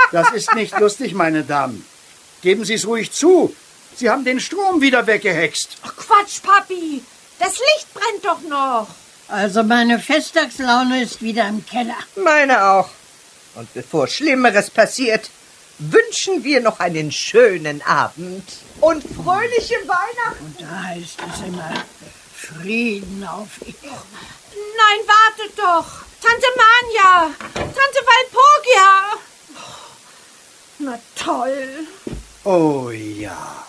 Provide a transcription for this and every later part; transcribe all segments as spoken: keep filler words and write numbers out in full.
Das ist nicht lustig, meine Damen. Geben Sie es ruhig zu. Sie haben den Strom wieder weggehext. Ach Quatsch, Papi. Das Licht brennt doch noch. Also meine Festtagslaune ist wieder im Keller. Meine auch. Und bevor Schlimmeres passiert, wünschen wir noch einen schönen Abend und fröhliche Weihnachten. Und da heißt es immer Frieden auf Erden. Nein, wartet doch. Tante Manja, Tante Walpurgia. Na toll. Oh ja.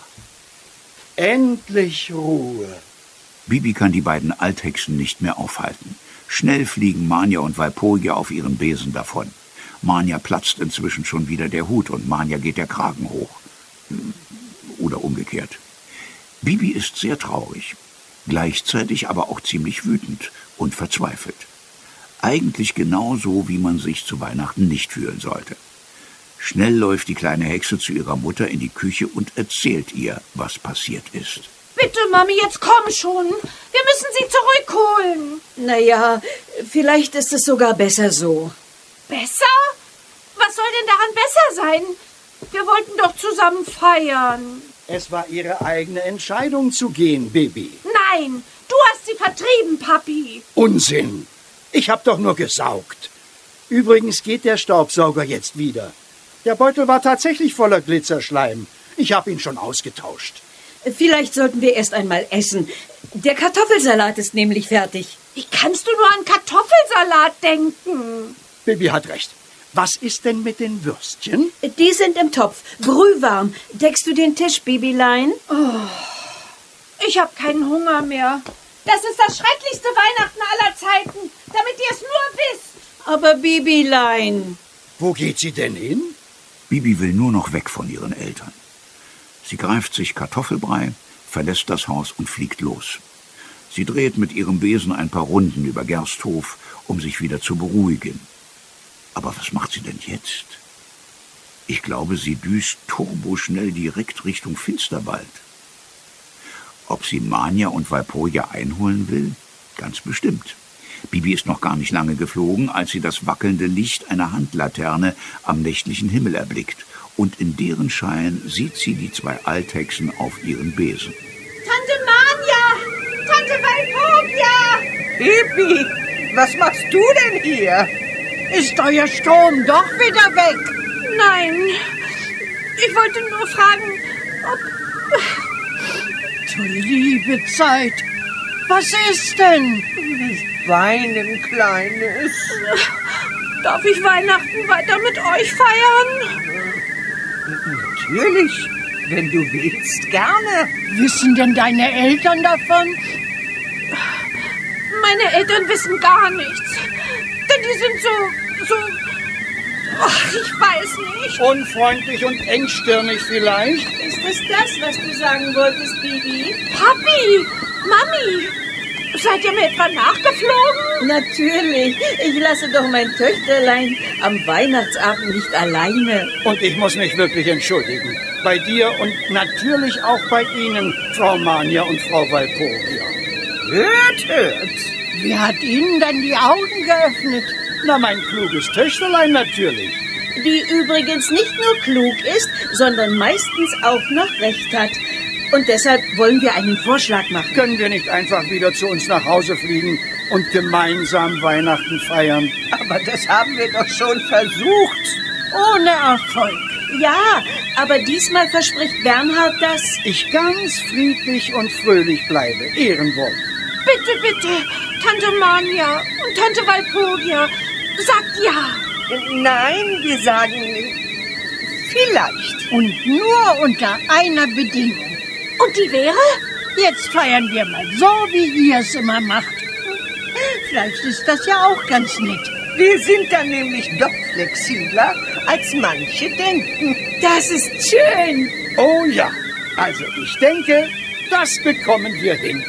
Endlich Ruhe. Bibi kann die beiden Althexen nicht mehr aufhalten. Schnell fliegen Manja und Walpurgia auf ihren Besen davon. Manja platzt inzwischen schon wieder der Hut und Manja geht der Kragen hoch. Oder umgekehrt. Bibi ist sehr traurig, gleichzeitig aber auch ziemlich wütend und verzweifelt. Eigentlich genauso, wie man sich zu Weihnachten nicht fühlen sollte. Schnell läuft die kleine Hexe zu ihrer Mutter in die Küche und erzählt ihr, was passiert ist. Bitte, Mami, jetzt komm schon. Wir müssen sie zurückholen. Naja, vielleicht ist es sogar besser so. Besser? Was soll denn daran besser sein? Wir wollten doch zusammen feiern. Es war Ihre eigene Entscheidung zu gehen, Bibi. Nein, du hast sie vertrieben, Papi. Unsinn. Ich hab doch nur gesaugt. Übrigens geht der Staubsauger jetzt wieder. Der Beutel war tatsächlich voller Glitzerschleim. Ich habe ihn schon ausgetauscht. Vielleicht sollten wir erst einmal essen. Der Kartoffelsalat ist nämlich fertig. Wie kannst du nur an Kartoffelsalat denken? Bibi hat recht. Was ist denn mit den Würstchen? Die sind im Topf, brühwarm. Deckst du den Tisch, Bibilein? Oh, ich habe keinen Hunger mehr. Das ist das schrecklichste Weihnachten aller Zeiten, damit ihr es nur wisst. Aber Bibilein... Wo geht sie denn hin? Bibi will nur noch weg von ihren Eltern. Sie greift sich Kartoffelbrei, verlässt das Haus und fliegt los. Sie dreht mit ihrem Besen ein paar Runden über Gersthof, um sich wieder zu beruhigen. Aber was macht sie denn jetzt? Ich glaube, sie düst turboschnell direkt Richtung Finsterwald. Ob sie Manja und Walpurgia einholen will? Ganz bestimmt. Bibi ist noch gar nicht lange geflogen, als sie das wackelnde Licht einer Handlaterne am nächtlichen Himmel erblickt. Und in deren Schein sieht sie die zwei Althexen auf ihren Besen. Tante Manja! Tante Walpurgia! Bibi, was machst du denn hier? Ist euer Strom doch wieder weg? Nein, ich wollte nur fragen, ob... Du liebe Zeit, was ist denn? Nicht weinen, Kleines. Darf ich Weihnachten weiter mit euch feiern? Natürlich, wenn du willst, gerne. Wissen denn deine Eltern davon? Meine Eltern wissen gar nichts. Denn die sind so, so... Ach, ich weiß nicht. Unfreundlich und engstirnig vielleicht? Ist es das, was du sagen wolltest, Bibi? Papi, Mami, seid ihr mir etwa nachgeflogen? Natürlich. Ich lasse doch mein Töchterlein am Weihnachtsabend nicht alleine. Und ich muss mich wirklich entschuldigen. Bei dir und natürlich auch bei Ihnen, Frau Manja und Frau Walpurgia. Hört, hört. Wer hat Ihnen denn die Augen geöffnet? Na, mein kluges Töchterlein natürlich. Die übrigens nicht nur klug ist, sondern meistens auch noch recht hat. Und deshalb wollen wir einen Vorschlag machen. Können wir nicht einfach wieder zu uns nach Hause fliegen und gemeinsam Weihnachten feiern? Aber das haben wir doch schon versucht. Ohne Erfolg. Ja, aber diesmal verspricht Bernhard, dass... ich ganz friedlich und fröhlich bleibe. Ehrenwort. Bitte, bitte, Tante Manja und Tante Walpurgia, sagt ja. Nein, wir sagen vielleicht. Und nur unter einer Bedingung. Und die wäre? Jetzt feiern wir mal so, wie ihr es immer macht. Vielleicht ist das ja auch ganz nett. Wir sind dann nämlich doch flexibler, als manche denken. Das ist schön. Oh ja, also ich denke, das bekommen wir hin.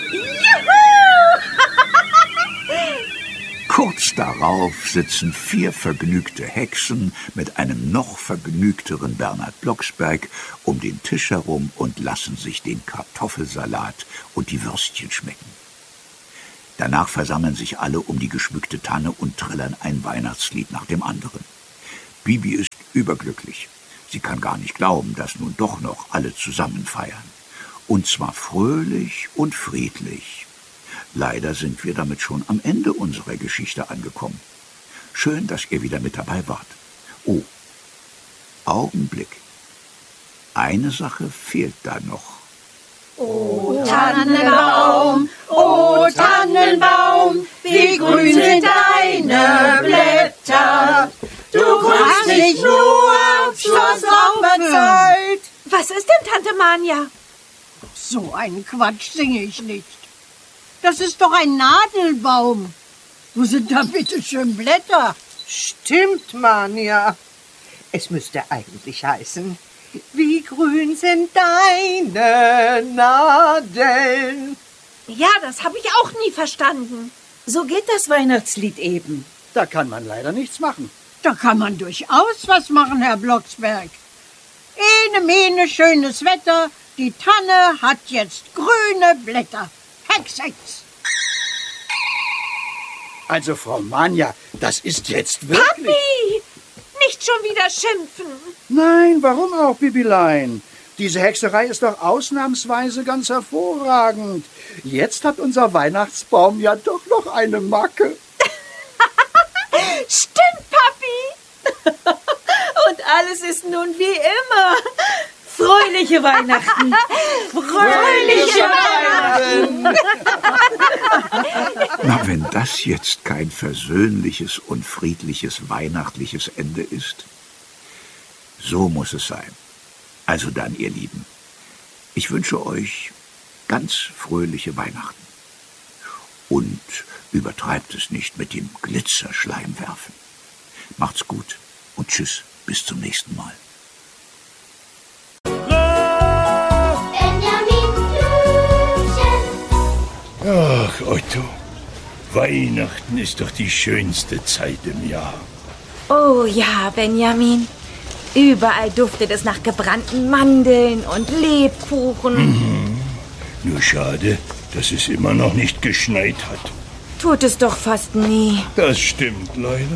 Kurz darauf sitzen vier vergnügte Hexen mit einem noch vergnügteren Bernhard Blocksberg um den Tisch herum und lassen sich den Kartoffelsalat und die Würstchen schmecken. Danach versammeln sich alle um die geschmückte Tanne und trillern ein Weihnachtslied nach dem anderen. Bibi ist überglücklich. Sie kann gar nicht glauben, dass nun doch noch alle zusammen feiern. Und zwar fröhlich und friedlich. Leider sind wir damit schon am Ende unserer Geschichte angekommen. Schön, dass ihr wieder mit dabei wart. Oh, Augenblick. Eine Sache fehlt da noch. O Tannenbaum, o Tannenbaum, wie grün sind deine Blätter. Du kommst nicht nur zur Sommerzeit. Was ist denn, Tante Manja? So einen Quatsch singe ich nicht. Das ist doch ein Nadelbaum. Wo sind da bitte schön Blätter? Stimmt, Manja. Es müsste eigentlich heißen, wie grün sind deine Nadeln. Ja, das habe ich auch nie verstanden. So geht das Weihnachtslied eben. Da kann man leider nichts machen. Da kann man durchaus was machen, Herr Blocksberg. Ene, mene, schönes Wetter. Die Tanne hat jetzt grüne Blätter. Hex, hex. Also, Frau Manja, das ist jetzt wirklich... Papi! Nicht schon wieder schimpfen. Nein, warum auch, Bibilein? Diese Hexerei ist doch ausnahmsweise ganz hervorragend. Jetzt hat unser Weihnachtsbaum ja doch noch eine Macke. Stimmt, Papi. Und alles ist nun wie immer. Fröhliche Weihnachten. Fröhliche Weihnachten. Na, wenn das jetzt kein versöhnliches und friedliches weihnachtliches Ende ist. So muss es sein. Also dann, ihr Lieben, ich wünsche euch ganz fröhliche Weihnachten. Und übertreibt es nicht mit dem Glitzerschleimwerfen. Macht's gut und tschüss, bis zum nächsten Mal. Ach, Otto, Weihnachten ist doch die schönste Zeit im Jahr. Oh ja, Benjamin. Überall duftet es nach gebrannten Mandeln und Lebkuchen. Mhm. Nur schade, dass es immer noch nicht geschneit hat. Tut es doch fast nie. Das stimmt leider.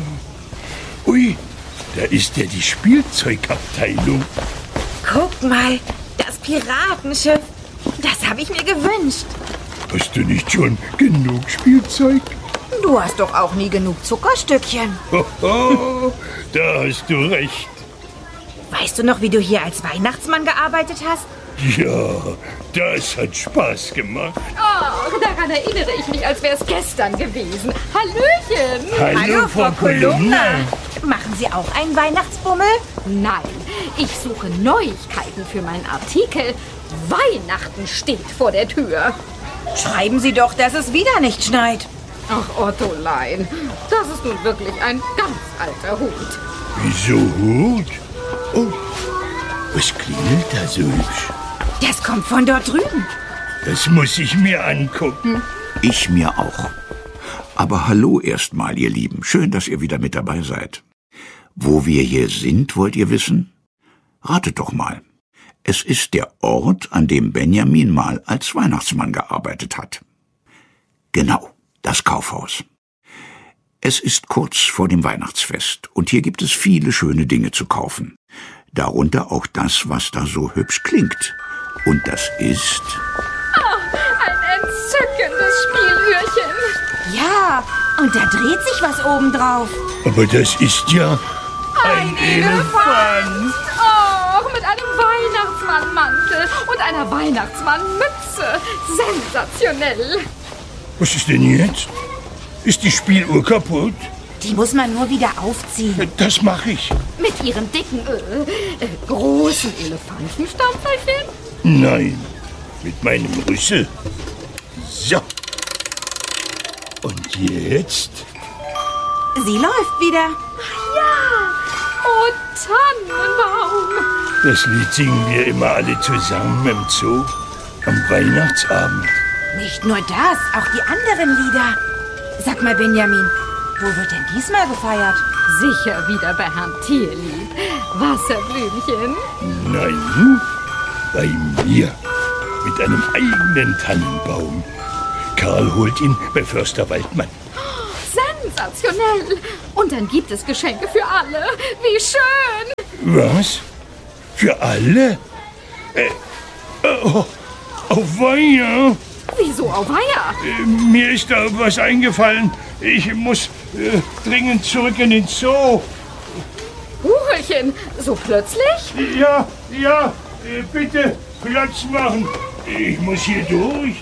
Ui, da ist ja die Spielzeugabteilung. Guck mal, das Piratenschiff. Das habe ich mir gewünscht. Hast du nicht schon genug Spielzeug? Du hast doch auch nie genug Zuckerstückchen. Hoho, da hast du recht. Weißt du noch, wie du hier als Weihnachtsmann gearbeitet hast? Ja, das hat Spaß gemacht. Oh, daran erinnere ich mich, als wäre es gestern gewesen. Hallöchen! Hallo, Hallo, Frau Frau Kolumna. Kolumna. Machen Sie auch einen Weihnachtsbummel? Nein, ich suche Neuigkeiten für meinen Artikel. Weihnachten steht vor der Tür. Schreiben Sie doch, dass es wieder nicht schneit. Ach, Ottolein, das ist nun wirklich ein ganz alter Hut. Wieso Hut? Oh, was klingelt da so hübsch? Das kommt von dort drüben. Das muss ich mir angucken. Ich mir auch. Aber hallo erstmal, ihr Lieben. Schön, dass ihr wieder mit dabei seid. Wo wir hier sind, wollt ihr wissen? Ratet doch mal. Es ist der Ort, an dem Benjamin mal als Weihnachtsmann gearbeitet hat. Genau, das Kaufhaus. Es ist kurz vor dem Weihnachtsfest und hier gibt es viele schöne Dinge zu kaufen. Darunter auch das, was da so hübsch klingt. Und das ist... Oh, ein entzückendes Spielührchen. Ja, und da dreht sich was obendrauf. Aber das ist ja Ein Elefant. Oh, mit einem Weihnachtsmannmantel und einer Weihnachtsmannmütze. Sensationell. Was ist denn jetzt? Ist die Spieluhr kaputt? Die muss man nur wieder aufziehen. Das mache ich. Mit ihren dicken, äh, äh, großen Elefantenstampferchen? Nein, mit meinem Rüssel. So. Und jetzt? Sie läuft wieder. Ja. Oh, Tannenbaum. Das Lied singen wir immer alle zusammen im Zoo am Weihnachtsabend. Nicht nur das, auch die anderen Lieder. Sag mal, Benjamin, wo wird denn diesmal gefeiert? Sicher wieder bei Herrn Tierlieb. Wasserblümchen. Nein, bei mir. Mit einem eigenen Tannenbaum. Karl holt ihn bei Förster Waldmann. sensationell. Und dann gibt es Geschenke für alle. Wie schön. Was? Für alle? Äh, oh, auf Weiher? Wieso auweia? Äh, mir ist da was eingefallen. Ich muss äh, dringend zurück in den Zoo. Huchelchen, so plötzlich? Ja, ja, äh, bitte Platz machen. Ich muss hier durch.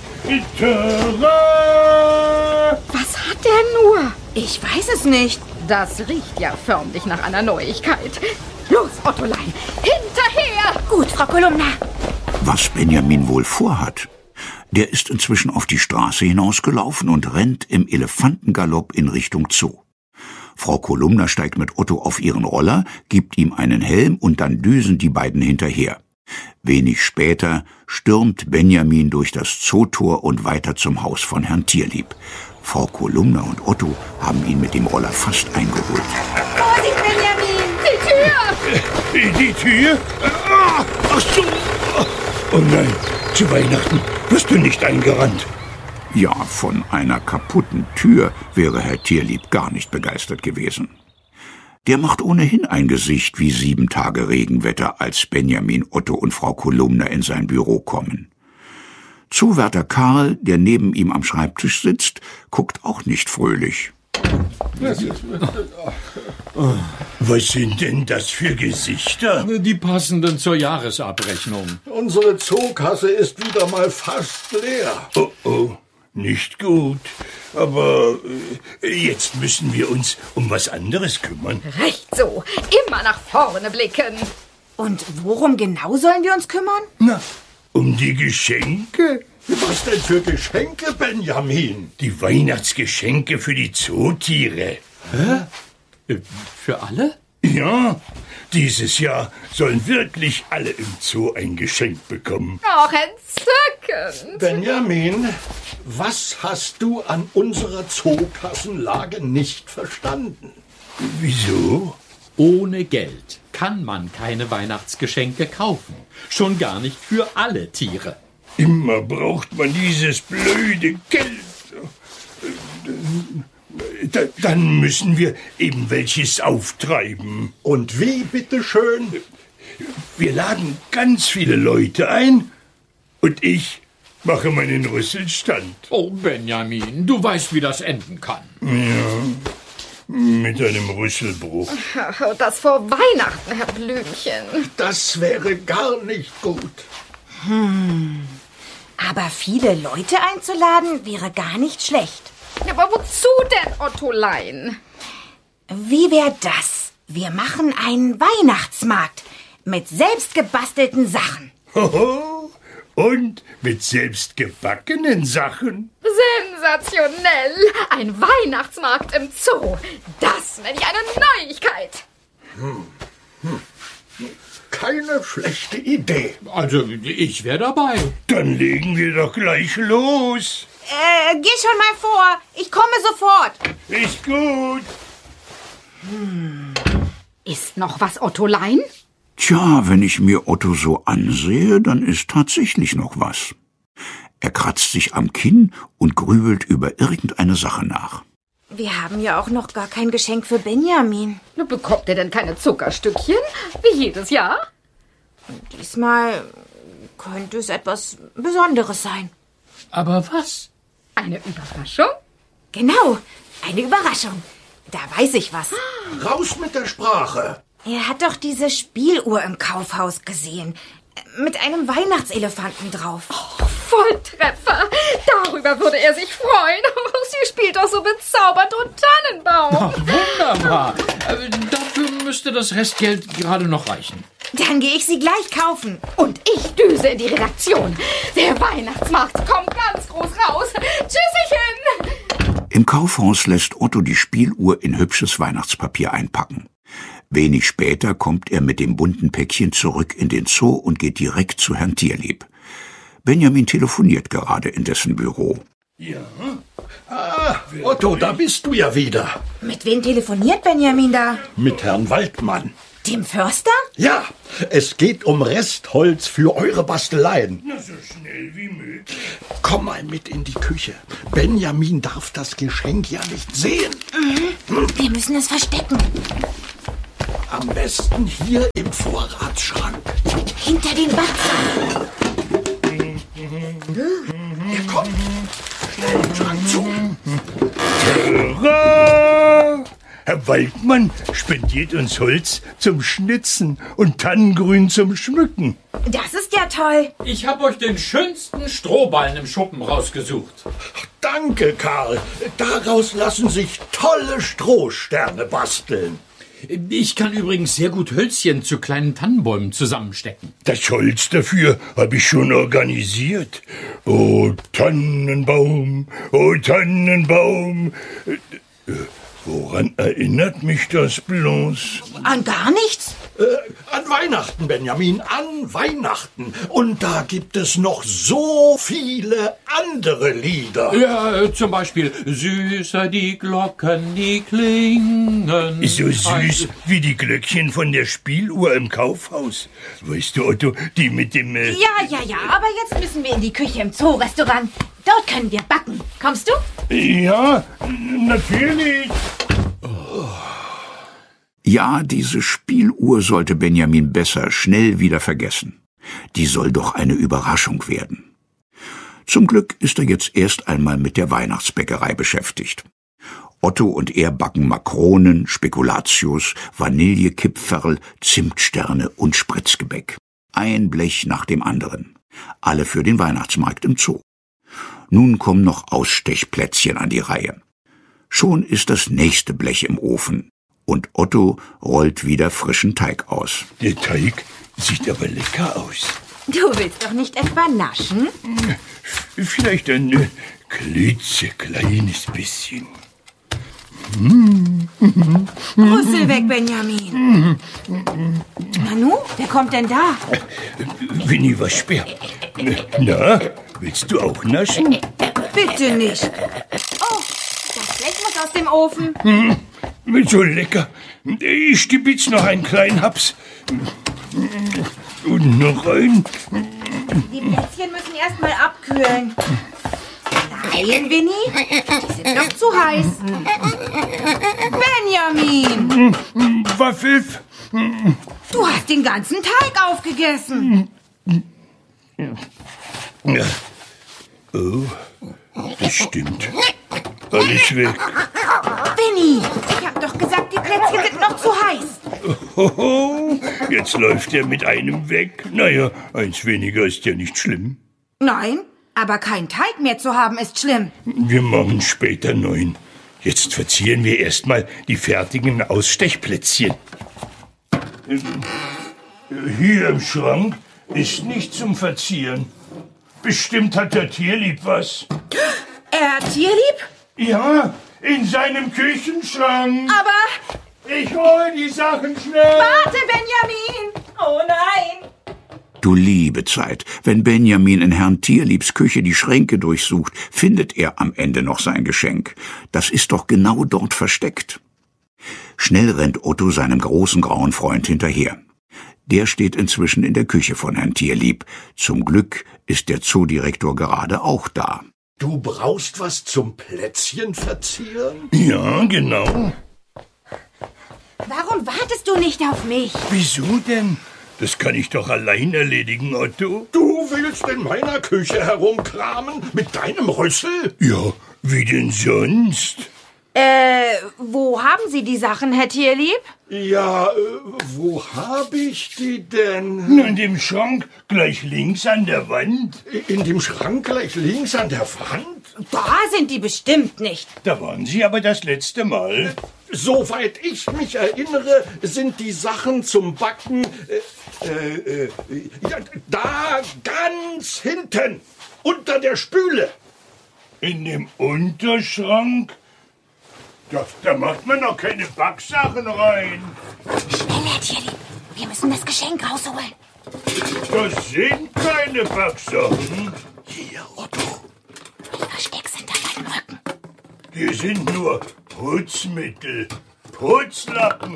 Tada! Was hat der nur? Ich weiß es nicht. Das riecht ja förmlich nach einer Neuigkeit. Los, Ottolein, hinterher! Gut, Frau Kolumna. Was Benjamin wohl vorhat? Der ist inzwischen auf die Straße hinausgelaufen und rennt im Elefantengalopp in Richtung Zoo. Frau Kolumna steigt mit Otto auf ihren Roller, gibt ihm einen Helm und dann düsen die beiden hinterher. Wenig später stürmt Benjamin durch das Zootor und weiter zum Haus von Herrn Tierlieb. Frau Kolumna und Otto haben ihn mit dem Roller fast eingeholt. Vorsicht, Benjamin! Die Tür! Äh, die Tür? Ah, ach so! Oh nein, zu Weihnachten wirst du nicht eingerannt. Ja, von einer kaputten Tür wäre Herr Tierlieb gar nicht begeistert gewesen. Der macht ohnehin ein Gesicht wie sieben Tage Regenwetter, als Benjamin, Otto und Frau Kolumna in sein Büro kommen. Zoowärter Karl, der neben ihm am Schreibtisch sitzt, guckt auch nicht fröhlich. Was sind denn das für Gesichter? Die passenden zur Jahresabrechnung. Unsere Zookasse ist wieder mal fast leer. Oh, oh, nicht gut. Aber äh, jetzt müssen wir uns um was anderes kümmern. Recht so, immer nach vorne blicken. Und worum genau sollen wir uns kümmern? Na, um die Geschenke? Was denn für Geschenke, Benjamin? Die Weihnachtsgeschenke für die Zootiere. Hä? Für alle? Ja, dieses Jahr sollen wirklich alle im Zoo ein Geschenk bekommen. Ach, entzückend. Benjamin, was hast du an unserer Zookassenlage nicht verstanden? Wieso? Ohne Geld kann man keine Weihnachtsgeschenke kaufen. Schon gar nicht für alle Tiere. Immer braucht man dieses blöde Geld. Da, dann müssen wir eben welches auftreiben. Und wie, bitteschön? Wir laden ganz viele Leute ein und ich mache meinen Rüsselstand. Oh, Benjamin, du weißt, wie das enden kann. Ja, mit einem Rüsselbruch. Das vor Weihnachten, Herr Blümchen. Das wäre gar nicht gut. Hm. Aber viele Leute einzuladen wäre gar nicht schlecht. Aber wozu denn, Ottolein? Wie wäre das? Wir machen einen Weihnachtsmarkt mit selbstgebastelten Sachen. Hoho, und mit selbstgebackenen Sachen. Sensationell! Ein Weihnachtsmarkt im Zoo. Das nenne ich eine Neuigkeit. Hm. Hm. Keine schlechte Idee. Also, ich wäre dabei. Dann legen wir doch gleich los. Äh, geh schon mal vor. Ich komme sofort. Ist gut. Hm. Ist noch was, Ottolein? Tja, wenn ich mir Otto so ansehe, dann ist tatsächlich noch was. Er kratzt sich am Kinn und grübelt über irgendeine Sache nach. Wir haben ja auch noch gar kein Geschenk für Benjamin. Bekommt er denn keine Zuckerstückchen? Wie jedes Jahr? Diesmal könnte es etwas Besonderes sein. Aber was? Eine Überraschung? Genau, eine Überraschung. Da weiß ich was. Raus mit der Sprache. Er hat doch diese Spieluhr im Kaufhaus gesehen. Mit einem Weihnachtselefanten drauf. Oh, Volltreffer. Darüber würde er sich freuen. Sie spielt doch so bezaubernd und Tannenbaum. Ach, wunderbar. Dafür müsste das Restgeld gerade noch reichen. Dann gehe ich sie gleich kaufen. Und ich düse in die Redaktion. Der Weihnachtsmarkt kommt ganz groß raus. Tschüsschen. Im Kaufhaus lässt Otto die Spieluhr in hübsches Weihnachtspapier einpacken. Wenig später kommt er mit dem bunten Päckchen zurück in den Zoo und geht direkt zu Herrn Tierlieb. Benjamin telefoniert gerade in dessen Büro. Ja? Ah, Otto, da bist du ja wieder. Mit wem telefoniert Benjamin da? Mit Herrn Waldmann. Dem Förster? Ja, es geht um Restholz für eure Basteleien. Na, so schnell wie möglich. Komm mal mit in die Küche. Benjamin darf das Geschenk ja nicht sehen. Mhm. Wir müssen es verstecken. Am besten hier im Vorratsschrank. Hinter den Batzen. Er kommt. Schnell den Schrank zu. Hurra! Herr Waldmann spendiert uns Holz zum Schnitzen und Tannengrün zum Schmücken. Das ist ja toll. Ich habe euch den schönsten Strohballen im Schuppen rausgesucht. Danke, Karl. Daraus lassen sich tolle Strohsterne basteln. Ich kann übrigens sehr gut Hölzchen zu kleinen Tannenbäumen zusammenstecken. Das Holz dafür habe ich schon organisiert. Oh, Tannenbaum, oh, Tannenbaum. Äh, woran erinnert mich das bloß? An gar nichts? Äh, an Weihnachten, Benjamin, an Weihnachten. Und da gibt es noch so viele andere Lieder. Ja, zum Beispiel Süßer die Glocken, die klingen. So süß wie die Glöckchen von der Spieluhr im Kaufhaus. Weißt du, Otto, die mit dem... Äh Ja, ja, ja, aber jetzt müssen wir in die Küche im Zoo-Restaurant. Dort können wir backen. Kommst du? Ja, natürlich. Ja, diese Spieluhr sollte Benjamin besser schnell wieder vergessen. Die soll doch eine Überraschung werden. Zum Glück ist er jetzt erst einmal mit der Weihnachtsbäckerei beschäftigt. Otto und er backen Makronen, Spekulatius, Vanillekipferl, Zimtsterne und Spritzgebäck. Ein Blech nach dem anderen. Alle für den Weihnachtsmarkt im Zoo. Nun kommen noch Ausstechplätzchen an die Reihe. Schon ist das nächste Blech im Ofen. Und Otto rollt wieder frischen Teig aus. Der Teig sieht aber lecker aus. Du willst doch nicht etwa naschen? Vielleicht ein klitzekleines bisschen. Rüssel weg, Benjamin. Nanu, wer kommt denn da? Winnie Waschbär. Na, willst du auch naschen? Bitte nicht. Oh, das Blech muss aus dem Ofen. Hm, so lecker. Ich stibitz noch einen kleinen Haps. Und noch ein. Die Plätzchen müssen erst mal abkühlen. Nein, Winnie, die sind noch zu heiß. Benjamin! Waffel. Du hast den ganzen Teig aufgegessen. Ja. Oh, das stimmt. Alles weg. Winnie, ich hab doch gesagt, die Plätzchen sind noch zu heiß. Hoho, jetzt läuft er mit einem weg. Naja, eins weniger ist ja nicht schlimm. Nein, aber kein Teig mehr zu haben ist schlimm. Wir machen später neun. Jetzt verzieren wir erstmal die fertigen Ausstechplätzchen. Hier im Schrank ist nichts zum Verzieren. Bestimmt hat der Tierlieb was. Er hat Tierlieb? Ja, in seinem Küchenschrank. Aber... Ich hole die Sachen schnell. Warte, Benjamin! Oh nein! Du liebe Zeit, wenn Benjamin in Herrn Tierliebs Küche die Schränke durchsucht, findet er am Ende noch sein Geschenk. Das ist doch genau dort versteckt. Schnell rennt Otto seinem großen grauen Freund hinterher. Der steht inzwischen in der Küche von Herrn Tierlieb. Zum Glück ist der Zoodirektor gerade auch da. Du brauchst was zum Plätzchen verzieren? Ja, genau. Warum wartest du nicht auf mich? Wieso denn? Das kann ich doch allein erledigen, Otto. Du willst in meiner Küche herumkramen mit deinem Rüssel? Ja, wie denn sonst? Äh, wo haben Sie die Sachen, Herr Tierlieb? Ja, äh, wo habe ich die denn? In dem Schrank gleich links an der Wand. In dem Schrank gleich links an der Wand? Da sind die bestimmt nicht. Da waren sie aber das letzte Mal. Soweit ich mich erinnere, sind die Sachen zum Backen äh, äh, äh, ja, da ganz hinten, unter der Spüle. In dem Unterschrank? Da, da macht man noch keine Backsachen rein. Schnell, Herr Tierlieb, wir müssen das Geschenk rausholen. Das sind keine Backsachen. Hier, Otto. Ich versteck's hinter meinem Rücken. Hier sind nur Putzmittel, Putzlappen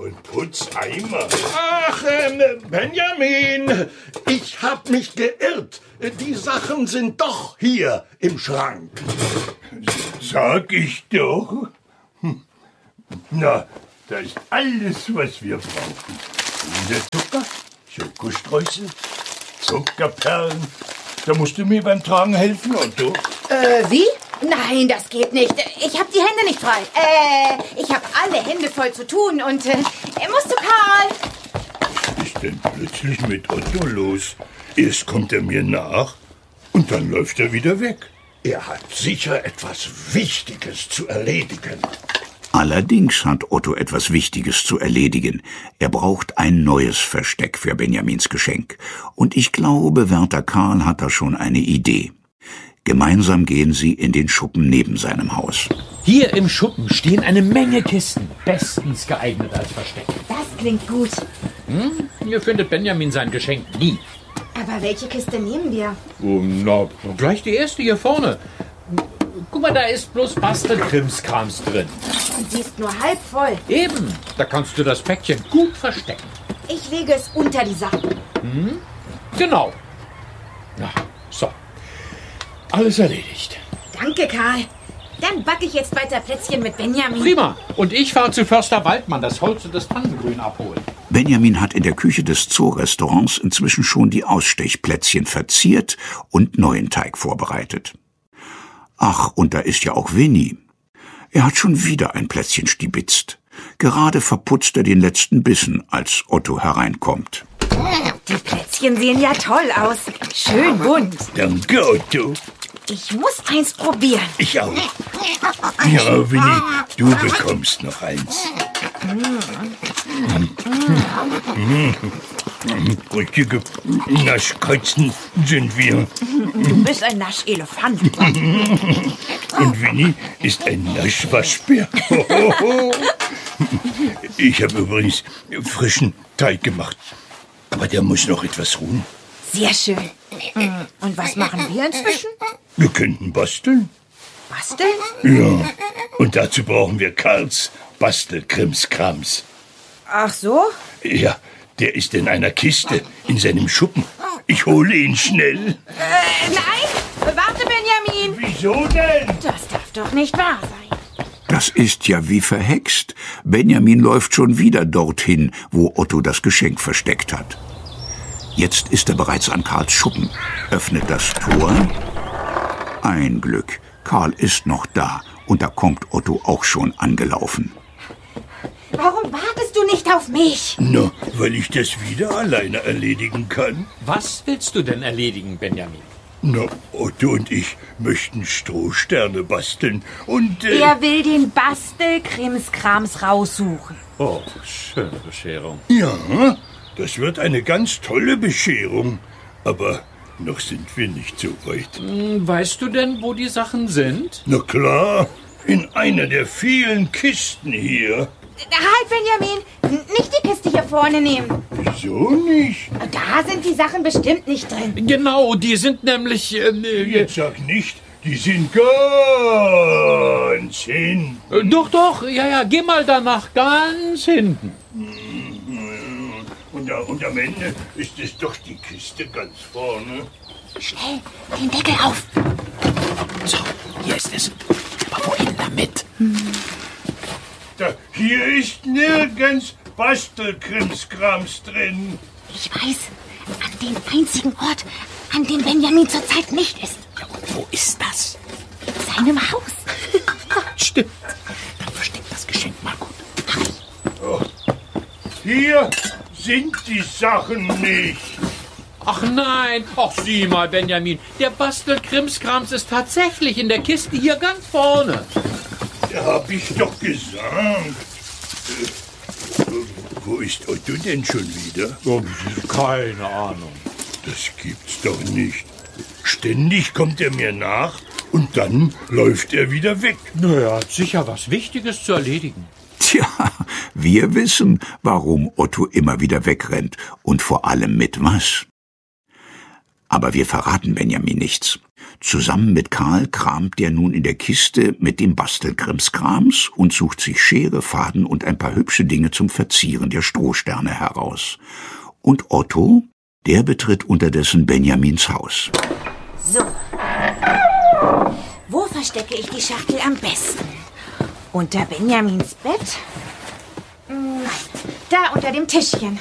und Putzeimer. Ach, äh, Benjamin, ich hab mich geirrt. Die Sachen sind doch hier im Schrank. Sag ich doch. Hm. Na, da ist alles, was wir brauchen. Unser Zucker, Schokostreusel, Zuckerperlen. Da musst du mir beim Tragen helfen, Otto. Äh, wie? Nein, das geht nicht. Ich habe die Hände nicht frei. Äh, ich habe alle Hände voll zu tun und äh, musst du, Karl? Was ist denn plötzlich mit Otto los? Erst kommt er mir nach und dann läuft er wieder weg. Er hat sicher etwas Wichtiges zu erledigen. Allerdings hat Otto etwas Wichtiges zu erledigen. Er braucht ein neues Versteck für Benjamins Geschenk. Und ich glaube, Wärter Karl hat da schon eine Idee. Gemeinsam gehen sie in den Schuppen neben seinem Haus. Hier im Schuppen stehen eine Menge Kisten, bestens geeignet als Versteck. Das klingt gut. Hm? Hier findet Benjamin sein Geschenk nie. Aber welche Kiste nehmen wir? Oh, na, gleich die erste hier vorne. Guck mal, da ist bloß Bastelkrimskrams drin. Und sie ist nur halb voll. Eben, da kannst du das Päckchen gut verstecken. Ich lege es unter die Sachen. Hm? Genau. Na, so. Alles erledigt. Danke, Karl. Dann backe ich jetzt weiter Plätzchen mit Benjamin. Prima. Und ich fahre zu Förster Waldmann das Holz und das Tannengrün abholen. Benjamin hat in der Küche des Zoo-Restaurants inzwischen schon die Ausstechplätzchen verziert und neuen Teig vorbereitet. Ach, und da ist ja auch Winnie. Er hat schon wieder ein Plätzchen stibitzt. Gerade verputzt er den letzten Bissen, als Otto hereinkommt. Die Plätzchen sehen ja toll aus. Schön bunt. Danke, Otto. Ich muss eins probieren. Ich auch. Ja, Winnie, du bekommst noch eins. Richtige Naschkatzen sind wir. Du bist ein Naschelefant. Und Winnie ist ein Naschwaschbär. Ich habe übrigens frischen Teig gemacht. Aber der muss noch etwas ruhen. Sehr schön. Und was machen wir inzwischen? Wir könnten basteln. Basteln? Ja, und dazu brauchen wir Karls Bastelkrimskrams. Ach so? Ja, der ist in einer Kiste in seinem Schuppen. Ich hole ihn schnell. Äh, nein! Warte, Benjamin! Wieso denn? Das darf doch nicht wahr sein. Das ist ja wie verhext. Benjamin läuft schon wieder dorthin, wo Otto das Geschenk versteckt hat. Jetzt ist er bereits an Karls Schuppen, öffnet das Tor. Ein Glück, Karl ist noch da und da kommt Otto auch schon angelaufen. Warum wartest du nicht auf mich? Na, weil ich das wieder alleine erledigen kann. Was willst du denn erledigen, Benjamin? Na, Otto und ich möchten Strohsterne basteln und... Äh, Er will den Bastelkrimskrams raussuchen. Oh, schöne Bescherung. Ja, das wird eine ganz tolle Bescherung. Aber noch sind wir nicht so weit. Weißt du denn, wo die Sachen sind? Na klar, in einer der vielen Kisten hier. Halt, Benjamin! Nicht die Kiste hier vorne nehmen. Wieso nicht? Da sind die Sachen bestimmt nicht drin. Genau, die sind nämlich... Äh, Jetzt sag nicht, die sind ganz hinten. Äh, doch, doch, ja, ja, geh mal danach ganz hinten. Und, und am Ende ist es doch die Kiste ganz vorne. Schnell, den Deckel auf. So, hier ist es. Aber wohin damit? Hm. Da, hier ist nirgends Bastelkrimskrams drin. Ich weiß, an dem einzigen Ort, an dem Benjamin zurzeit nicht ist. Ja, und wo ist das? In seinem Haus. Stimmt. Dann versteck das Geschenk mal gut. Oh. Hier sind die Sachen nicht. Ach nein, ach sieh mal, Benjamin. Der Bastelkrimskrams ist tatsächlich in der Kiste hier ganz vorne. Ja, hab ich doch gesagt. Äh, wo ist Otto denn schon wieder? Oh, keine Ahnung. Das gibt's doch nicht. Ständig kommt er mir nach und dann läuft er wieder weg. Na, er hat sicher was Wichtiges zu erledigen. Tja, wir wissen, warum Otto immer wieder wegrennt und vor allem mit was. Aber wir verraten Benjamin nichts. Zusammen mit Karl kramt er nun in der Kiste mit dem Bastelkrimskrams und sucht sich Schere, Faden und ein paar hübsche Dinge zum Verzieren der Strohsterne heraus. Und Otto, der betritt unterdessen Benjamins Haus. So. Wo verstecke ich die Schachtel am besten? Unter Benjamins Bett? Nein, da unter dem Tischchen.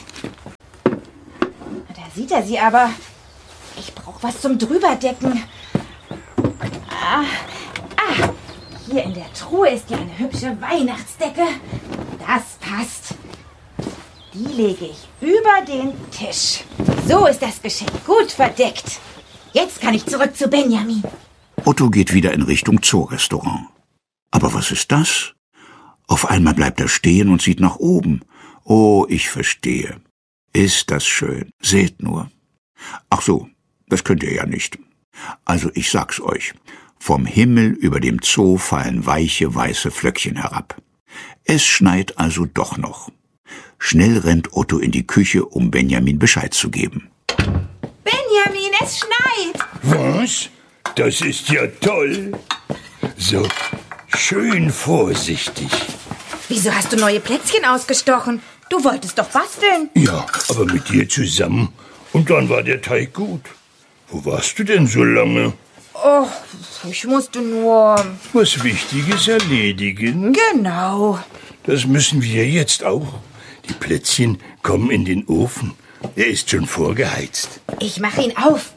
Da sieht er sie aber. Ich brauche was zum Drüberdecken. Ah, ah, hier in der Truhe ist ja eine hübsche Weihnachtsdecke. Das passt. Die lege ich über den Tisch. So ist das Geschenk gut verdeckt. Jetzt kann ich zurück zu Benjamin. Otto geht wieder in Richtung Zoo-Restaurant. Aber was ist das? Auf einmal bleibt er stehen und sieht nach oben. Oh, ich verstehe. Ist das schön. Seht nur. Ach so, das könnt ihr ja nicht. Also ich sag's euch. Vom Himmel über dem Zoo fallen weiche, weiße Flöckchen herab. Es schneit also doch noch. Schnell rennt Otto in die Küche, um Benjamin Bescheid zu geben. Benjamin, es schneit! Was? Das ist ja toll. So, schön vorsichtig. Wieso hast du neue Plätzchen ausgestochen? Du wolltest doch basteln. Ja, aber mit dir zusammen. Und dann war der Teig gut. Wo warst du denn so lange? Oh, ich musste nur... Was Wichtiges erledigen. Genau. Das müssen wir jetzt auch. Die Plätzchen kommen in den Ofen. Er ist schon vorgeheizt. Ich mache ihn auf.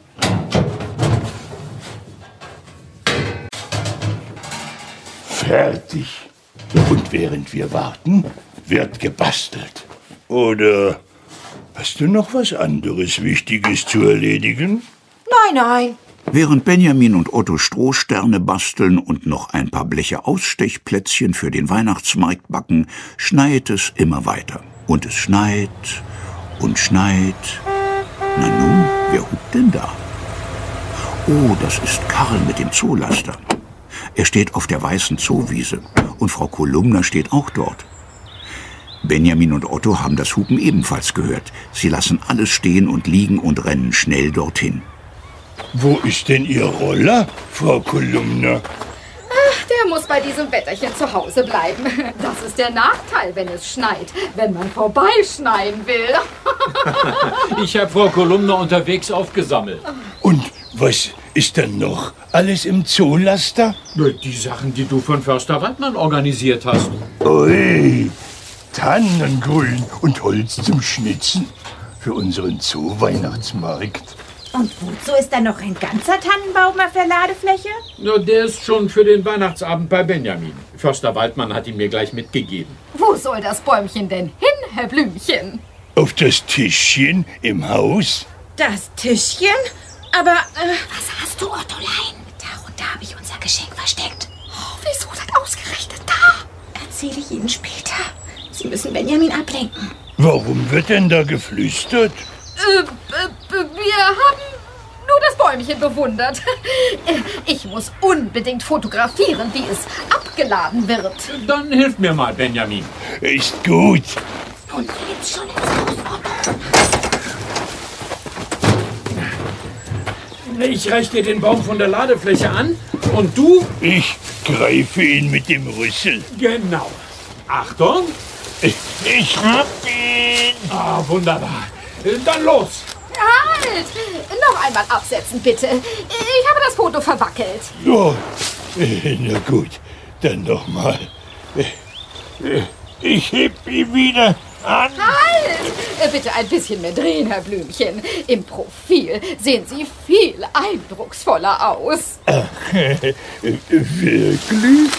Fertig. Und während wir warten, wird gebastelt. Oder hast du noch was anderes Wichtiges zu erledigen? Nein, nein. Während Benjamin und Otto Strohsterne basteln und noch ein paar Bleche Ausstechplätzchen für den Weihnachtsmarkt backen, schneit es immer weiter. Und es schneit und schneit. Na nun, wer hupt denn da? Oh, das ist Karl mit dem Zoolaster. Er steht auf der weißen Zoowiese und Frau Kolumna steht auch dort. Benjamin und Otto haben das Hupen ebenfalls gehört. Sie lassen alles stehen und liegen und rennen schnell dorthin. Wo ist denn Ihr Roller, Frau Kolumna? Ach, der muss bei diesem Wetterchen zu Hause bleiben. Das ist der Nachteil, wenn es schneit, wenn man vorbeischneien will. Ich habe Frau Kolumna unterwegs aufgesammelt. Und was ist dann noch alles im Zoolaster? Die Sachen, die du von Förster Waldmann organisiert hast. Ui, Tannengrün und Holz zum Schnitzen für unseren Zoo-Weihnachtsmarkt. Und wozu ist da noch ein ganzer Tannenbaum auf der Ladefläche? Ja, der ist schon für den Weihnachtsabend bei Benjamin. Förster Waldmann hat ihn mir gleich mitgegeben. Wo soll das Bäumchen denn hin, Herr Blümchen? Auf das Tischchen im Haus? Das Tischchen? Aber, äh... Was hast du, Ottolein? Darunter habe ich unser Geschenk versteckt. Oh, wieso denn ausgerechnet da? Erzähle ich Ihnen später. Sie müssen Benjamin ablenken. Warum wird denn da geflüstert? Äh, äh, wir haben nur das Bäumchen bewundert. Ich muss unbedingt fotografieren, wie es abgeladen wird. Dann hilf mir mal, Benjamin. Ist gut. Und geht's schon ins Haus, Otto. Ich reich dir den Baum von der Ladefläche an und du? Ich greife ihn mit dem Rüssel. Genau. Achtung. Ich, ich hab ihn. Ah, wunderbar. Dann los. Halt! Noch einmal absetzen, bitte. Ich habe das Foto verwackelt. Oh, na gut, dann noch mal. Ich heb ihn wieder an. Halt! Bitte ein bisschen mehr drehen, Herr Blümchen. Im Profil sehen Sie viel eindrucksvoller aus. Ach, wirklich?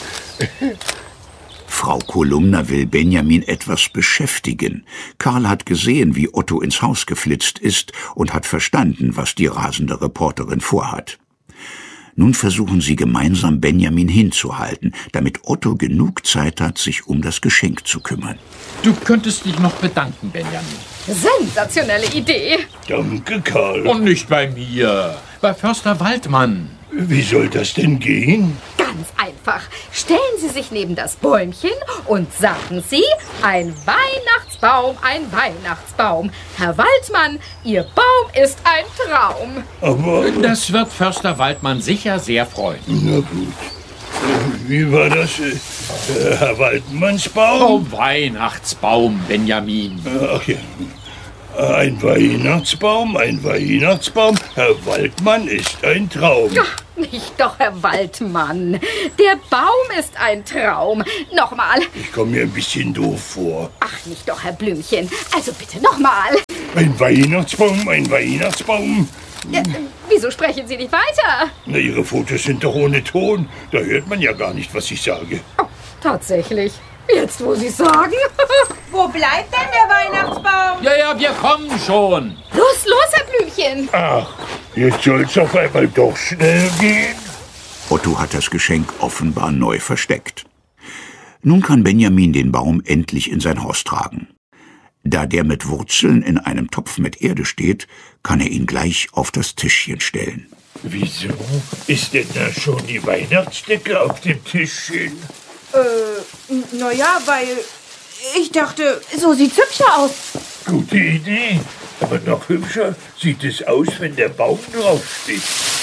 Frau Kolumna will Benjamin etwas beschäftigen. Karl hat gesehen, wie Otto ins Haus geflitzt ist und hat verstanden, was die rasende Reporterin vorhat. Nun versuchen sie gemeinsam, Benjamin hinzuhalten, damit Otto genug Zeit hat, sich um das Geschenk zu kümmern. Du könntest dich noch bedanken, Benjamin. Sensationelle Idee. Danke, Karl. Und nicht bei mir, bei Förster Waldmann. Wie soll das denn gehen? Ganz einfach. einfach. Stellen Sie sich neben das Bäumchen und sagen Sie, ein Weihnachtsbaum, ein Weihnachtsbaum. Herr Waldmann, Ihr Baum ist ein Traum. Aber Das wird Förster Waldmann sicher sehr freuen. na gut. Äh, Wie war das? Äh, Herr Waldmanns Baum? Oh, Weihnachtsbaum, Benjamin. Ach ja. Ein Weihnachtsbaum, ein Weihnachtsbaum. Herr Waldmann ist ein Traum. Ach, nicht doch, Herr Waldmann. Der Baum ist ein Traum. Nochmal. Ich komme mir ein bisschen doof vor. Ach, nicht doch, Herr Blümchen. Also bitte nochmal. Ein Weihnachtsbaum, ein Weihnachtsbaum. Ja, wieso sprechen Sie nicht weiter? Na, Ihre Fotos sind doch ohne Ton. Da hört man ja gar nicht, was ich sage. Oh, tatsächlich. Jetzt, wo Sie sagen. Wo bleibt denn der Weihnachtsbaum? Ja, ja, wir kommen schon. Los, los, Herr Blümchen. Ach, jetzt soll's auf einmal doch schnell gehen. Otto hat das Geschenk offenbar neu versteckt. Nun kann Benjamin den Baum endlich in sein Haus tragen. Da der mit Wurzeln in einem Topf mit Erde steht, kann er ihn gleich auf das Tischchen stellen. Wieso ist denn da schon die Weihnachtsdecke auf dem Tischchen? Äh, naja, weil ich dachte, so sieht's hübscher aus. Gute Idee. Aber noch hübscher sieht es aus, wenn der Baum draufsteht.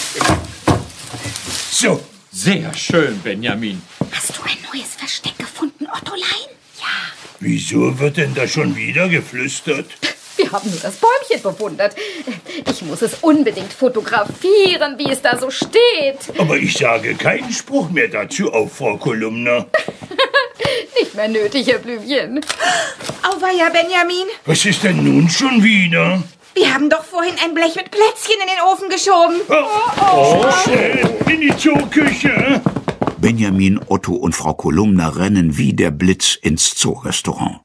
So. Sehr schön, Benjamin. Hast du ein neues Versteck gefunden, Ottolein? Ja. Wieso wird denn da schon wieder geflüstert? Wir haben nur das Bäumchen bewundert. Ich muss es unbedingt fotografieren, wie es da so steht. Aber ich sage keinen Spruch mehr dazu auf, Frau Kolumna. Nicht mehr nötig, Herr Blümchen. Auweia, Benjamin. Was ist denn nun schon wieder? Wir haben doch vorhin ein Blech mit Plätzchen in den Ofen geschoben. Oh, oh, schnell in die Zooküche. Benjamin, Otto und Frau Kolumna rennen wie der Blitz ins Zoorestaurant.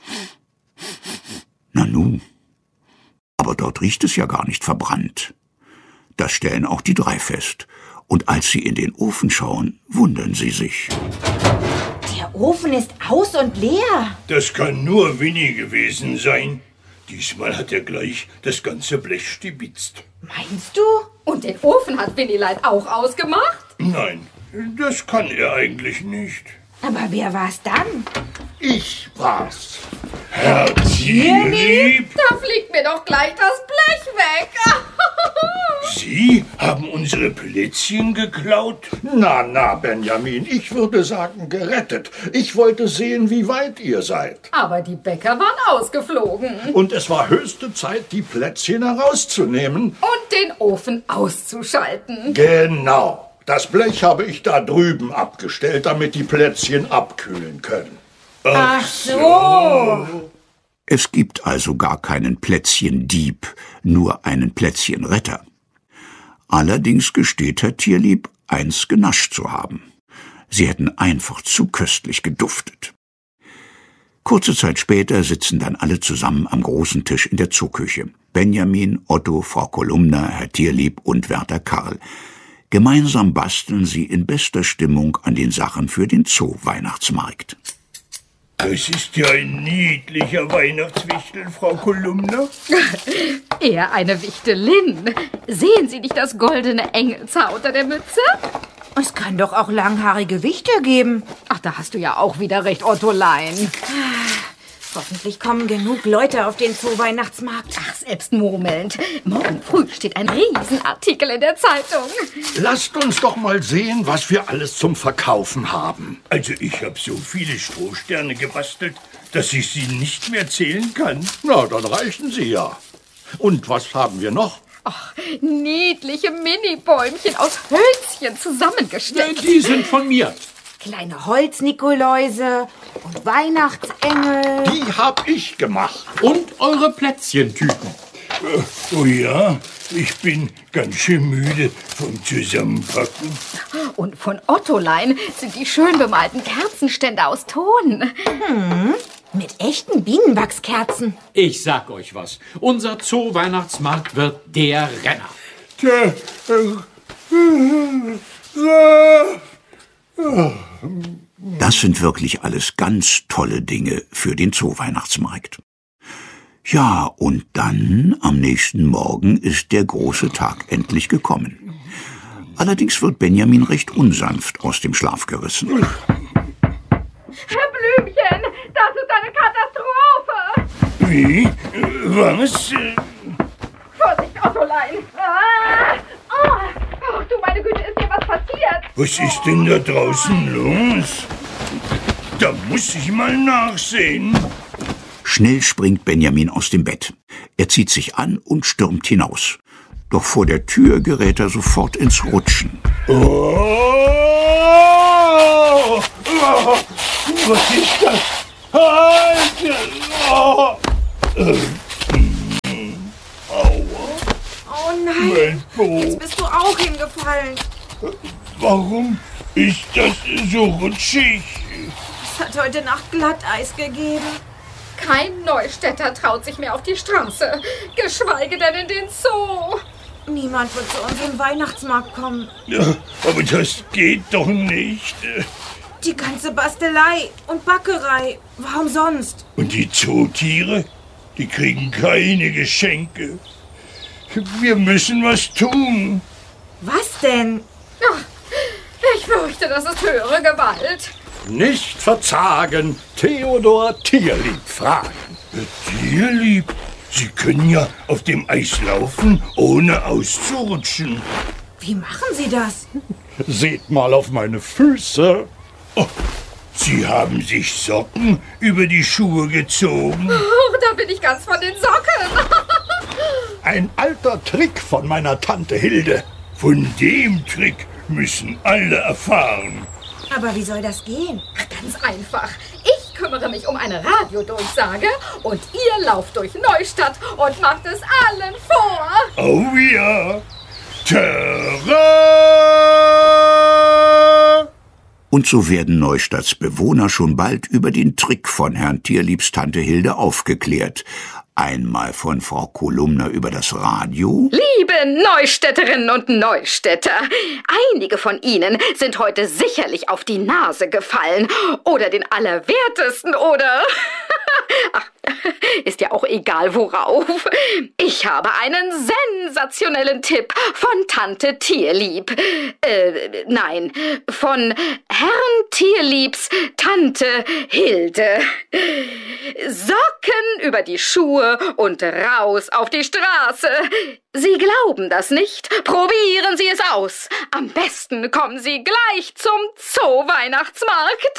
Nanu, aber dort riecht es ja gar nicht verbrannt. Das stellen auch die drei fest. Und als sie in den Ofen schauen, wundern sie sich. Der Ofen ist aus und leer. Das kann nur Winnie gewesen sein. Diesmal hat er gleich das ganze Blech stibitzt. Meinst du? Und den Ofen hat Winnie-Leid auch ausgemacht? Nein, das kann er eigentlich nicht. Aber wer war's dann? Ich war's. Herr Tierlieb? Da fliegt mir doch gleich das Blech weg. Sie haben unsere Plätzchen geklaut? Na, na, Benjamin, ich würde sagen gerettet. Ich wollte sehen, wie weit ihr seid. Aber die Bäcker waren ausgeflogen. Und es war höchste Zeit, die Plätzchen herauszunehmen. Und den Ofen auszuschalten. Genau. Das Blech habe ich da drüben abgestellt, damit die Plätzchen abkühlen können. Ach so. Es gibt also gar keinen Plätzchendieb, nur einen Plätzchenretter. Allerdings gesteht Herr Tierlieb, eins genascht zu haben. Sie hätten einfach zu köstlich geduftet. Kurze Zeit später sitzen dann alle zusammen am großen Tisch in der Zooküche. Benjamin, Otto, Frau Kolumna, Herr Tierlieb und Wärter Karl. Gemeinsam basteln sie in bester Stimmung an den Sachen für den Zoo-Weihnachtsmarkt. Das ist ja ein niedlicher Weihnachtswichtel, Frau Kolumna. Eher eine Wichtelin. Sehen Sie nicht das goldene Engelshaar unter der Mütze? Es kann doch auch langhaarige Wichte geben. Ach, da hast du ja auch wieder recht, Ottolein. Hoffentlich kommen genug Leute auf den Zoo-Weihnachtsmarkt. Ach, selbst murmelnd. Morgen früh steht ein Riesenartikel in der Zeitung. Lasst uns doch mal sehen, was wir alles zum Verkaufen haben. Also ich habe so viele Strohsterne gebastelt, dass ich sie nicht mehr zählen kann. Na, dann reichen sie ja. Und was haben wir noch? Ach, niedliche Mini-Bäumchen aus Hölzchen zusammengesteckt. Die sind von mir. Kleine Holznikoläuse und Weihnachtsengel. Die hab ich gemacht. Und eure Plätzchentüten. Äh, oh ja, ich bin ganz schön müde vom Zusammenpacken. Und von Ottolein sind die schön bemalten Kerzenständer aus Ton. Hm, mit echten Bienenwachskerzen. Ich sag euch was. Unser Zoo-Weihnachtsmarkt wird der Renner. Tja, äh, äh, äh, Das sind wirklich alles ganz tolle Dinge für den Zoo-Weihnachtsmarkt. Ja, und dann, am nächsten Morgen, ist der große Tag endlich gekommen. Allerdings wird Benjamin recht unsanft aus dem Schlaf gerissen. Herr Blümchen, das ist eine Katastrophe! Wie? Was? Vorsicht, Ottolein! Ah! Oh! Oh, du meine Güte, ist dir was passiert? Was ist denn da draußen los? Da muss ich mal nachsehen. Schnell springt Benjamin aus dem Bett. Er zieht sich an und stürmt hinaus. Doch vor der Tür gerät er sofort ins Rutschen. Oh! Oh! Was ist das? Halt! Oh! Aua! Oh nein, jetzt bist du auch hingefallen. Warum ist das so rutschig? Es hat heute Nacht Glatteis gegeben. Kein Neustädter traut sich mehr auf die Straße, geschweige denn in den Zoo. Niemand wird zu unserem Weihnachtsmarkt kommen. Ja, aber das geht doch nicht. Die ganze Bastelei und Backerei, warum sonst? Und die Zootiere, die kriegen keine Geschenke. Wir müssen was tun. Was denn? Ach, ich fürchte, das ist höhere Gewalt. Nicht verzagen, Theodor Tierlieb fragen. Tierlieb, Sie können ja auf dem Eis laufen, ohne auszurutschen. Wie machen Sie das? Seht mal auf meine Füße. Oh, Sie haben sich Socken über die Schuhe gezogen. Oh, da bin ich ganz von den Socken. Ein alter Trick von meiner Tante Hilde. Von dem Trick müssen alle erfahren. Aber wie soll das gehen? Ach, ganz einfach. Ich kümmere mich um eine Radiodurchsage und ihr lauft durch Neustadt und macht es allen vor. Oh ja. Terra! Und so werden Neustadts Bewohner schon bald über den Trick von Herrn Tierliebs Tante Hilde aufgeklärt. Einmal von Frau Kolumna über das Radio. Liebe Neustädterinnen und Neustädter, einige von Ihnen sind heute sicherlich auf die Nase gefallen oder den Allerwertesten oder... Ach, ist ja auch egal worauf. Ich habe einen sensationellen Tipp von Tante Tierlieb. Äh, nein, von Herrn Tierliebs Tante Hilde. Socken über die Schuhe und raus auf die Straße. Sie glauben das nicht? Probieren Sie es aus. Am besten kommen Sie gleich zum Zoo-Weihnachtsmarkt.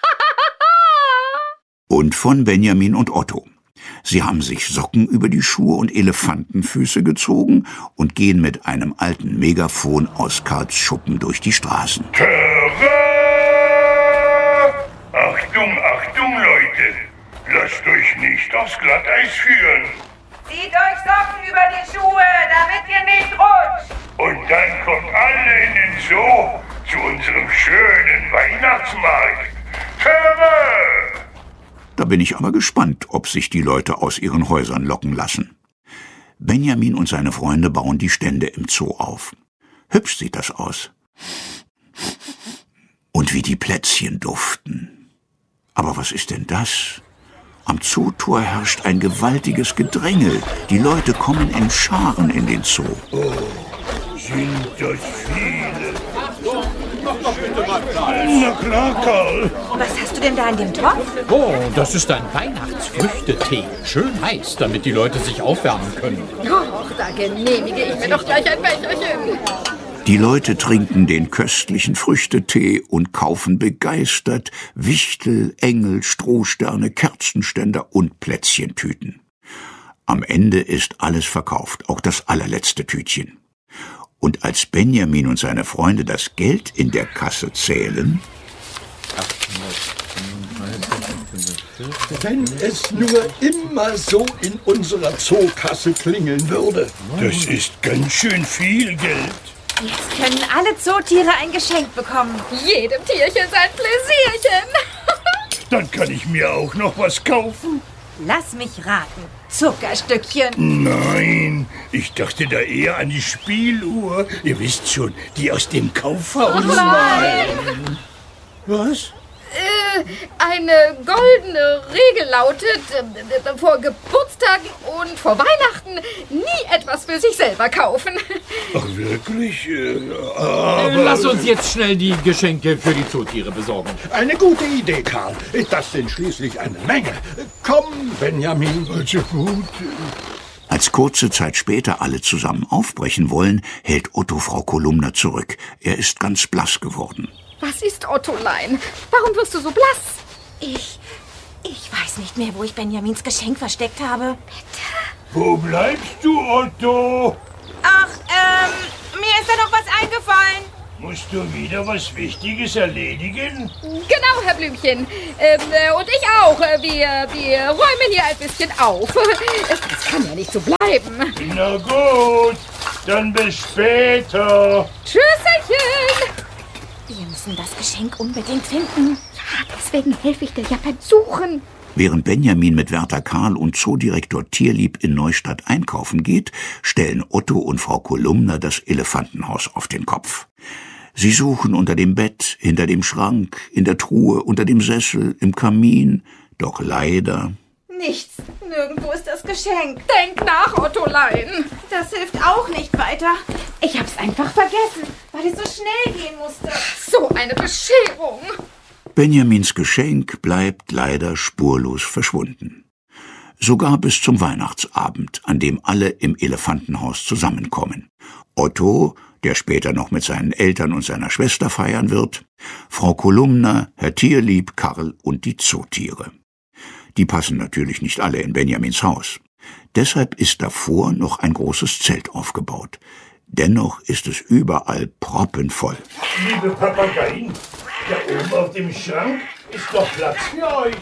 Und von Benjamin und Otto. Sie haben sich Socken über die Schuhe und Elefantenfüße gezogen und gehen mit einem alten Megafon aus Karls Schuppen durch die Straßen. Terra! Achtung, Achtung, Leute! Lasst euch nicht aufs Glatteis führen. Zieht euch Socken über die Schuhe, damit ihr nicht rutscht. Und dann kommt alle in den Zoo zu unserem schönen Weihnachtsmarkt. Terra! Da bin ich aber gespannt, ob sich die Leute aus ihren Häusern locken lassen. Benjamin und seine Freunde bauen die Stände im Zoo auf. Hübsch sieht das aus. Und wie die Plätzchen duften. Aber was ist denn das? Am Zootor herrscht ein gewaltiges Gedränge. Die Leute kommen in Scharen in den Zoo. Oh, sind das viele. Na klar, Karl. Was hast du denn da in dem Topf? Oh, das ist ein Weihnachtsfrüchtetee. Schön heiß, damit die Leute sich aufwärmen können. Och, da genehmige ich mir doch gleich ein Becherchen. Die Leute trinken den köstlichen Früchtetee und kaufen begeistert Wichtel, Engel, Strohsterne, Kerzenständer und Plätzchentüten. Am Ende ist alles verkauft, auch das allerletzte Tütchen. Und als Benjamin und seine Freunde das Geld in der Kasse zählen... Wenn es nur immer so in unserer Zookasse klingeln würde. Das ist ganz schön viel Geld. Jetzt können alle Zootiere ein Geschenk bekommen. Jedem Tierchen sein Pläsierchen. Dann kann ich mir auch noch was kaufen. Lass mich raten. Zuckerstückchen. Nein, ich dachte da eher an die Spieluhr. Ihr wisst schon, die aus dem Kaufhaus. Oh nein! Was? Äh, eine goldene Regel lautet, äh, vor Geburtstagen und vor Weihnachten nie etwas für sich selber kaufen. Ach, wirklich? Aber Lass uns jetzt schnell die Geschenke für die Zootiere besorgen. Eine gute Idee, Karl. Das sind schließlich eine Menge. Komm, Benjamin. Also gut. Als kurze Zeit später alle zusammen aufbrechen wollen, hält Otto Frau Kolumna zurück. Er ist ganz blass geworden. Was ist, Ottolein? Warum wirst du so blass? Ich... Ich weiß nicht mehr, wo ich Benjamins Geschenk versteckt habe. Wo bleibst du, Otto? Ach, ähm, mir ist da noch was eingefallen. Musst du wieder was Wichtiges erledigen? Genau, Herr Blümchen. Ähm, äh, und ich auch. Äh, Wir, wir räumen hier ein bisschen auf. Das kann ja nicht so bleiben. Na gut, dann bis später. Tschüsselchen. Wir müssen das Geschenk unbedingt finden. Deswegen helfe ich dir ja beim Suchen. Während Benjamin mit Wärter Karl und Zoodirektor Tierlieb in Neustadt einkaufen geht, stellen Otto und Frau Kolumna das Elefantenhaus auf den Kopf. Sie suchen unter dem Bett, hinter dem Schrank, in der Truhe, unter dem Sessel, im Kamin. Doch leider... Nichts. Nirgendwo ist das Geschenk. Denk nach, Ottolein. Das hilft auch nicht weiter. Ich hab's einfach vergessen, weil es so schnell gehen musste. So eine Bescherung. Benjamins Geschenk bleibt leider spurlos verschwunden. Sogar bis zum Weihnachtsabend, an dem alle im Elefantenhaus zusammenkommen. Otto, der später noch mit seinen Eltern und seiner Schwester feiern wird, Frau Kolumna, Herr Tierlieb, Karl und die Zootiere. Die passen natürlich nicht alle in Benjamins Haus. Deshalb ist davor noch ein großes Zelt aufgebaut. Dennoch ist es überall proppenvoll. Liebe Papageien, da oben auf dem Schrank ist doch Platz für euch.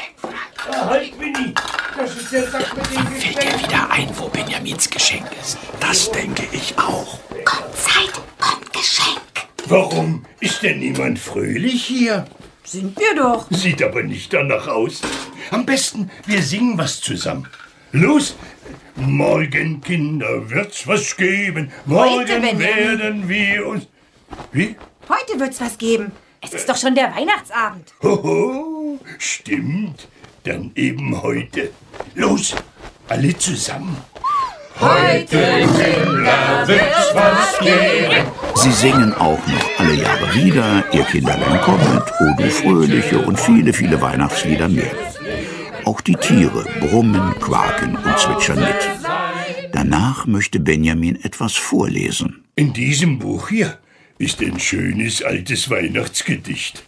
Ah, halt, Winnie, das ist der Sack mit dem Geschenk. Fällt dir wieder ein, wo Benjamins Geschenk ist. Das denke ich auch. Kommt Zeit, kommt Geschenk. Warum ist denn niemand fröhlich hier? Sind wir doch. Sieht aber nicht danach aus. Am besten, wir singen was zusammen. Los! Morgen, Kinder, wird's was geben. Morgen Heute, Benjamin. werden wir uns... Wie? Heute wird's was geben. Es ist doch schon der Weihnachtsabend. Hoho, stimmt. Dann eben heute. Los, alle zusammen. Heute, Kinder, wird's was geben. Sie singen auch noch alle Jahre wieder Ihr Kinderlein kommet, O du Fröhliche und viele, viele Weihnachtslieder mehr. Auch die Tiere brummen, quaken und zwitschern mit. Danach möchte Benjamin etwas vorlesen. In diesem Buch hier ist ein schönes altes Weihnachtsgedicht.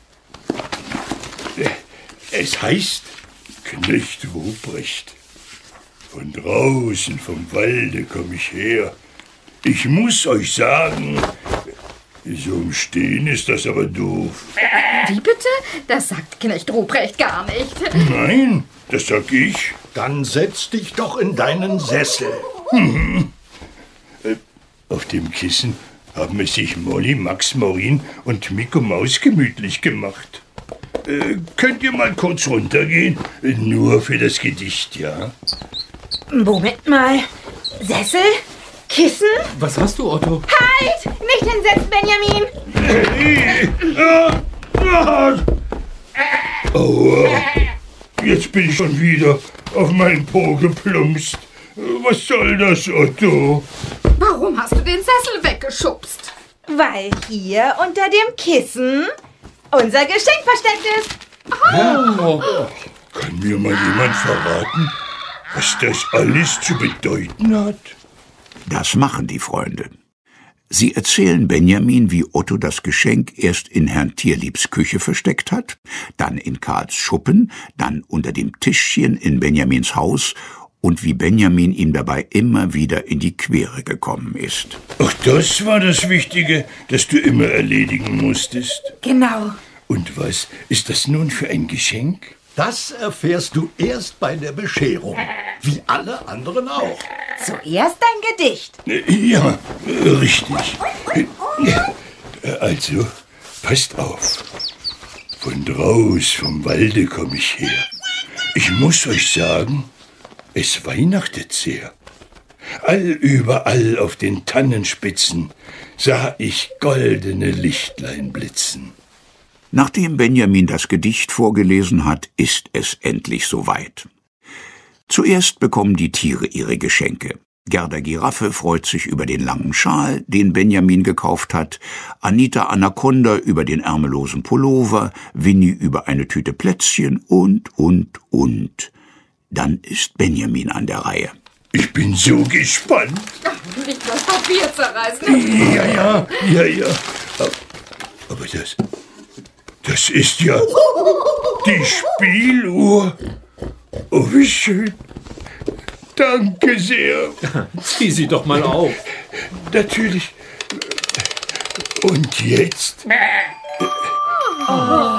Es heißt Knecht Ruprecht. Von draußen vom Walde komm ich her. Ich muss euch sagen, so im Stehen ist das aber doof. Wie bitte? Das sagt Knecht Ruprecht gar nicht. Nein, das sag ich. Dann setz dich doch in deinen Sessel. Hm. Auf dem Kissen haben es sich Molly, Max, Maureen und Miko Maus gemütlich gemacht. Äh, könnt ihr mal kurz runtergehen? Nur für das Gedicht, ja? Moment mal. Sessel? Kissen? Was hast du, Otto? Halt! Nicht hinsetzen, Benjamin! Hey. Ah, ah. Aua. Jetzt bin ich schon wieder auf meinen Po geplumpst. Was soll das, Otto? Warum hast du den Sessel weggeschubst? Weil hier unter dem Kissen unser Geschenk versteckt ist. Oh. Kann mir mal jemand verraten, was das alles zu bedeuten hat? Das machen die Freunde. Sie erzählen Benjamin, wie Otto das Geschenk erst in Herrn Tierliebs Küche versteckt hat, dann in Karls Schuppen, dann unter dem Tischchen in Benjamins Haus und wie Benjamin ihm dabei immer wieder in die Quere gekommen ist. Ach, das war das Wichtige, das du immer erledigen musstest. Genau. Und was ist das nun für ein Geschenk? Das erfährst du erst bei der Bescherung. Wie alle anderen auch. Zuerst dein Gedicht. Ja, richtig. Also, passt auf. Von draus vom Walde komm ich her. Ich muss euch sagen, es weihnachtet sehr. Allüberall auf den Tannenspitzen sah ich goldene Lichtlein blitzen. Nachdem Benjamin das Gedicht vorgelesen hat, ist es endlich soweit. Zuerst bekommen die Tiere ihre Geschenke. Gerda Giraffe freut sich über den langen Schal, den Benjamin gekauft hat, Anita Anaconda über den ärmellosen Pullover, Winnie über eine Tüte Plätzchen und, und, und. Dann ist Benjamin an der Reihe. Ich bin so gespannt. Nicht das Papier zerreißen. Ja, ja, ja, ja. Aber das, das ist ja die Spieluhr. Oh, wie schön. Danke sehr. Zieh sie doch mal auf. Natürlich. Und jetzt? Oh.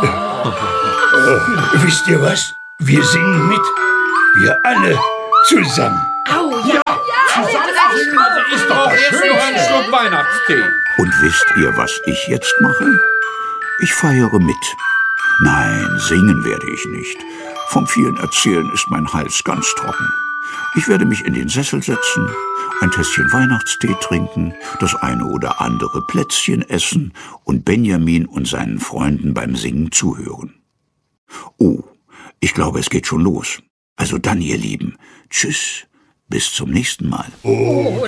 Wisst ihr was? Wir singen mit. Wir alle zusammen. Au, ja. Ja, Also ist doch schön noch ein Schluck Weihnachtstee. Und wisst ihr, was ich jetzt mache? Ich feiere mit. Nein, singen werde ich nicht. Vom vielen Erzählen ist mein Hals ganz trocken. Ich werde mich in den Sessel setzen, ein Tässchen Weihnachtstee trinken, das eine oder andere Plätzchen essen und Benjamin und seinen Freunden beim Singen zuhören. Oh, ich glaube, es geht schon los. Also dann, ihr Lieben, tschüss, bis zum nächsten Mal. Oh.